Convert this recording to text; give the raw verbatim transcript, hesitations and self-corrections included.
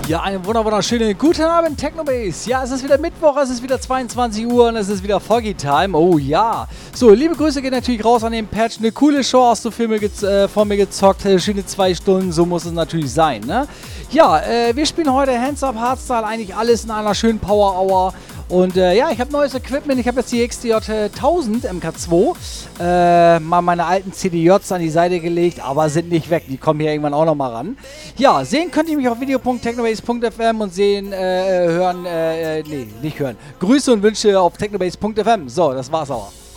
Ja, einen wunder wunderschönen guten Abend, Technobase. Ja, es ist wieder Mittwoch, es ist wieder zweiundzwanzig Uhr und es ist wieder Foggy Time. Oh ja. So, liebe Grüße gehen natürlich raus an den Patch. Eine coole Show hast du für mir äh, vor mir gezockt. Äh, schöne zwei Stunden, so muss es natürlich sein, ne? Ja, äh, wir spielen heute Hands Up Hardstyle, eigentlich alles in einer schönen Power Hour. Und äh, ja, ich habe neues Equipment. Ich habe jetzt die X D J tausend M K zwei. Äh, mal meine alten C D Js an die Seite gelegt, aber sind nicht weg. Die kommen hier irgendwann auch nochmal ran. Ja, sehen könnt ihr mich auf video punkt technobase punkt f m und sehen, äh, hören, äh, nee, nicht hören. Grüße und Wünsche auf technobase punkt f m. So, das war's aber.